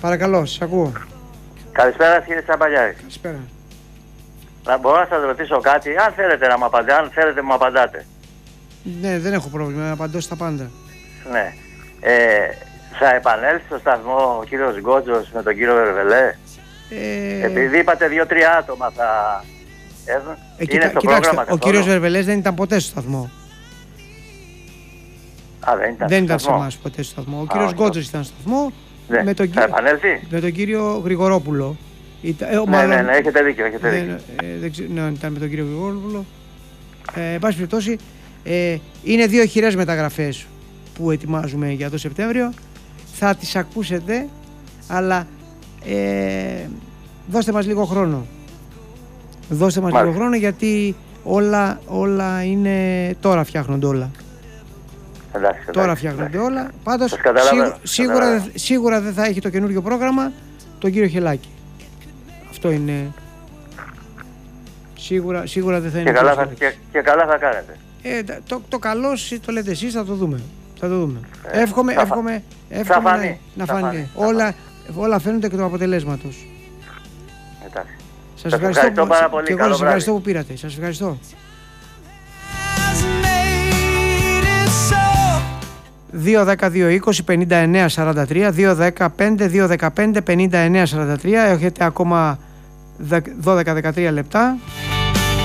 Παρακαλώ, σας ακούω. Καλησπέρα κύριε Τσαμπαλιάρη. Καλησπέρα. Μπορώ να σας ρωτήσω κάτι, αν θέλετε να μου απαντάτε, αν θέλετε μου απαντάτε. Ναι, δεν έχω πρόβλημα, να απαντώ στα πάντα. Ναι. Θα επανέλθει στο σταθμό ο κύριος Γκότζος με τον κύριο Βερβελέ. Επειδή είπατε 2-3 άτομα θα έρθουν. Είναι στο πρόγραμμα ο κύριος Βερβελές δεν ήταν ποτέ στο σταθμό. Δεν ήταν σε εμάς ποτέ στο σταθμό. Ο κύριος Γκότζος ήταν στο σταθμό. Ναι. Θα επανέλθει. Με τον κύριο Γρηγορόπουλο. Ναι, έχετε δίκιο. Ναι, ήταν με τον κύριο Γρηγορόπουλο. Εν πάση περιπτώσει, είναι 2 χειρές μεταγραφές που ετοιμάζουμε για το Σεπτέμβριο. Θα τις ακούσετε, αλλά δώστε μας λίγο χρόνο. Δώστε μας λίγο χρόνο, γιατί όλα είναι... Τώρα φτιάχνονται όλα. Εντάξει, τώρα φτιάχνονται όλα. Πάντως σίγουρα δεν θα έχει το καινούριο πρόγραμμα τον κύριο Χελάκη. Αυτό είναι. Σίγουρα δεν θα είναι. Και καλά θα κάνετε. Το καλό το λέτε εσείς, θα το δούμε. Εύχομαι να φανεί. Όλα φαίνονται και του αποτελέσματος. Εντάξει. Σας ευχαριστώ πάρα πολύ. Και εγώ σας ευχαριστώ που πήρατε. Σας ευχαριστώ. 2-10-2-20-59-43, 2-15-2-15-59-43. Έχετε ακόμα 12-13 λεπτά.